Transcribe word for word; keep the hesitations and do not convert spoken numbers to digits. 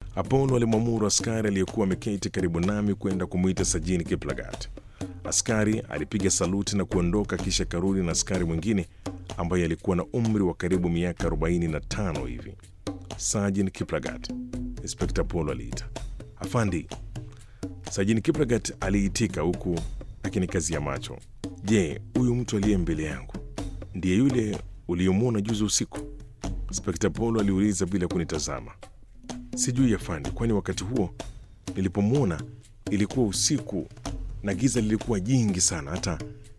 Apollo alimwamuru askari aliyekuwa ameketi karibu nami kwenda kumwita Sajini Kiplagat. Askari alipiga saluti na kuondoka, kisha karudi na askari mwingine ambaye alikuwa na umri wa karibu miaka arobaini na tano hivi. Sajini Kiplagat, Inspekta Apollo aliita. Afandi. Sajini Kiplagat aliitika huku akinikazia macho. Je, huyu mtu aliye mbele yangu ndiye yule uliyomwona juzi usiku? Inspekta Apollo aliuliza bila kunitazama. Sijui afandi, kwani wakati huo nilipomwona ilikuwa usiku na giza lilikuwa jingi sana, hata